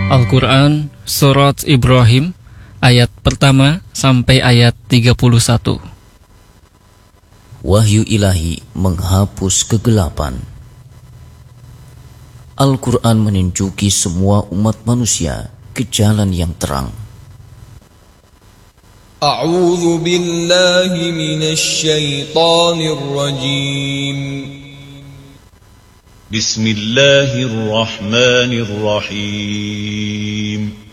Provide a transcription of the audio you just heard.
Al-Quran Surat Ibrahim ayat pertama sampai ayat 31. Wahyu ilahi menghapus kegelapan. Al-Quran menunjuki semua umat manusia ke jalan yang terang. A'udzu billahi minasy syaithanir rajim. Bismillahirrahmanirrahim.